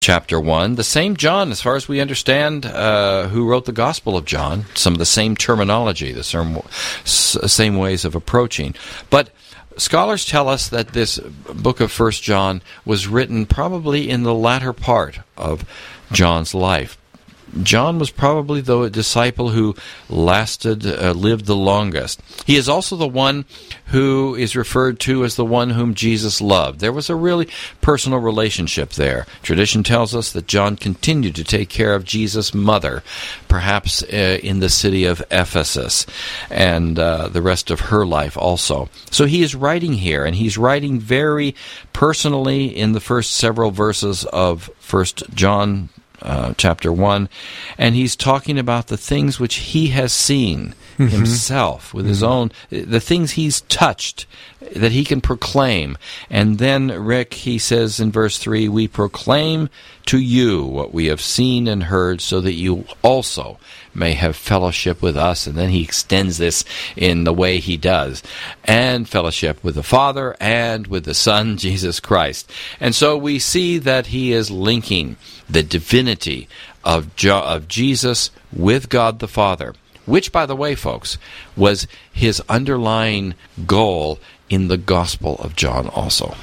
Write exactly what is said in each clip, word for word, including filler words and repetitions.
chapter one. The same John, as far as we understand, uh, who wrote the Gospel of John. Some of the same terminology, the same, same ways of approaching. But scholars tell us that this book of First John was written probably in the latter part of John's life. John was probably the disciple who lasted, uh, lived the longest. He is also the one who is referred to as the one whom Jesus loved. There was a really personal relationship there. Tradition tells us that John continued to take care of Jesus' mother, perhaps uh, in the city of Ephesus, and uh, the rest of her life also. So he is writing here, and he's writing very personally in the first several verses of First John Uh, chapter one, and he's talking about the things which he has seen mm-hmm. himself with mm-hmm. his own, the things he's touched that he can proclaim. And then, Rick, he says in verse three, we proclaim to you what we have seen and heard so that you also may have fellowship with us. And then he extends this in the way he does. And fellowship with the Father and with the Son, Jesus Christ. And so we see that he is linking the divinity of, jo- of Jesus with God the Father, which, by the way, folks, was his underlying goal in the Gospel of John also.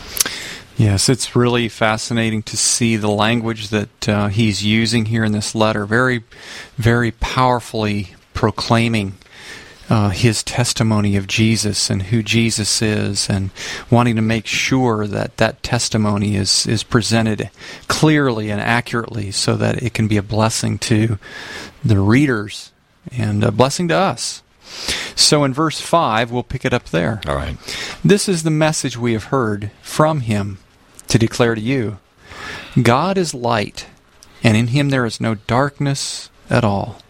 Yes, it's really fascinating to see the language that uh, he's using here in this letter, very, very powerfully proclaiming uh, his testimony of Jesus and who Jesus is, and wanting to make sure that that testimony is, is presented clearly and accurately so that it can be a blessing to the readers and a blessing to us. So in verse five, we'll pick it up there. All right. This is the message we have heard from him to declare to you. God is light, and in him there is no darkness at all.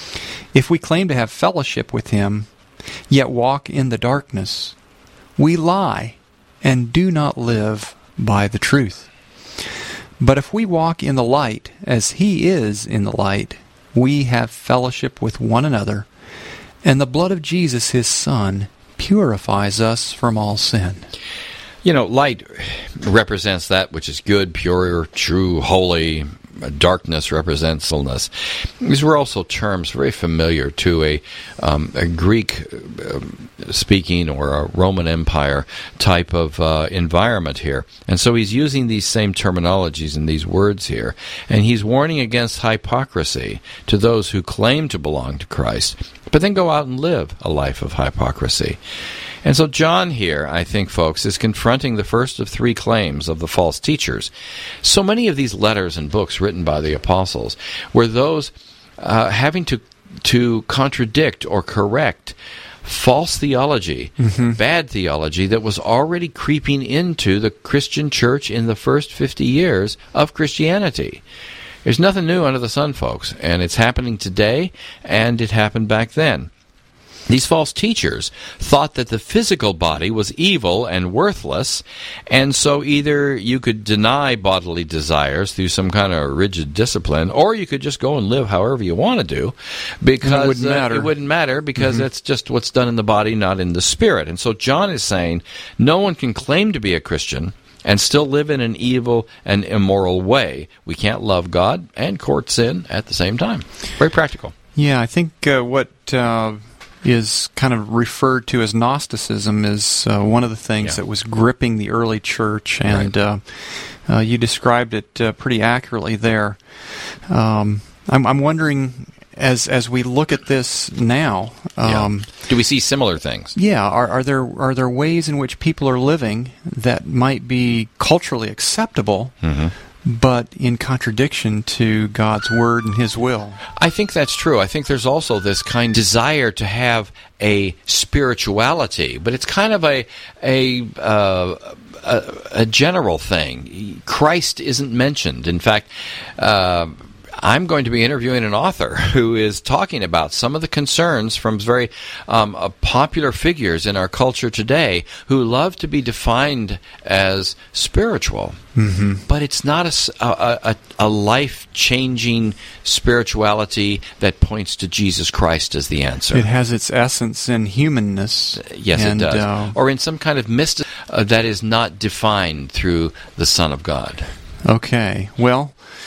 If we claim to have fellowship with him, yet walk in the darkness, we lie and do not live by the truth. But if we walk in the light, as he is in the light, we have fellowship with one another, and the blood of Jesus, his Son, purifies us from all sin. You know, light represents that which is good, pure, true, holy. Darkness represents fullness. These were also terms very familiar to a, um, a Greek-speaking or a Roman Empire type of uh, environment here. And so he's using these same terminologies and these words here. And he's warning against hypocrisy to those who claim to belong to Christ, but then go out and live a life of hypocrisy. And so John here, I think, folks, is confronting the first of three claims of the false teachers. So many of these letters and books written by the apostles were those uh, having to to contradict or correct false theology, mm-hmm. bad theology that was already creeping into the Christian church in the first fifty years of Christianity. There's nothing new under the sun, folks, and it's happening today, and it happened back then. These false teachers thought that the physical body was evil and worthless, and so either you could deny bodily desires through some kind of rigid discipline, or you could just go and live however you want to do, because it wouldn't uh, matter, it wouldn't matter because mm-hmm. that's just what's done in the body, not in the spirit. And so John is saying no one can claim to be a Christian and still live in an evil and immoral way. We can't love God and court sin at the same time. Very practical. Yeah, I think uh, what... Uh is kind of referred to as Gnosticism is uh, one of the things yeah. that was gripping the early church, and right. uh, uh, you described it uh, pretty accurately there. Um, I'm, I'm wondering, as as we look at this now, um, yeah. do we see similar things? Yeah, are, are there are there ways in which people are living that might be culturally acceptable, mm-hmm. but in contradiction to God's Word and His will? I think that's true. I think there's also this kind of desire to have a spirituality, but it's kind of a a, uh, a, a general thing. Christ isn't mentioned. In fact, uh, I'm going to be interviewing an author who is talking about some of the concerns from very um, uh, popular figures in our culture today who love to be defined as spiritual. Mm-hmm. But it's not a, a, a life-changing spirituality that points to Jesus Christ as the answer. It has its essence in humanness. Uh, yes, and, it does. Uh, or in some kind of mysticism uh, that is not defined through the Son of God. Okay. Well,